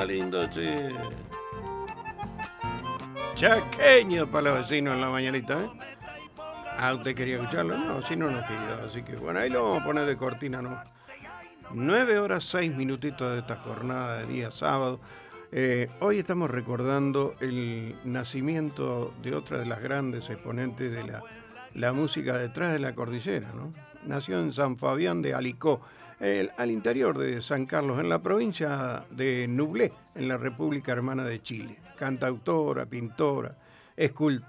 Está lindo, che. Chaqueño para los vecinos en la mañanita, ¿eh? Ah, ¿usted quería escucharlo? No, si no, no quería. Así que bueno, ahí lo vamos a poner de cortina, ¿no? 9 horas 6 minutitos de esta jornada de día sábado. Hoy estamos recordando el nacimiento de otra de las grandes exponentes de la música detrás de la cordillera, ¿no? Nació en San Fabián de Alicó, al interior de San Carlos, en la provincia de Nublé, en la República Hermana de Chile. Cantautora, pintora, escultora.